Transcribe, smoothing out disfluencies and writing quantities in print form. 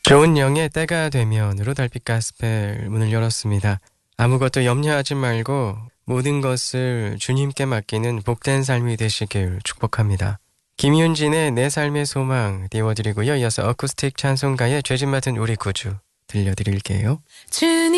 조은영의 때가 되면으로 달빛 가스펠 문을 열었습니다. 아무것도 염려하지 말고 모든 것을 주님께 맡기는 복된 삶이 되시길 축복합니다. 김윤진의 내 삶의 소망 띄워드리고요. 이어서 어쿠스틱 찬송가의 죄짐 맡은 우리 구주 들려드릴게요. 주님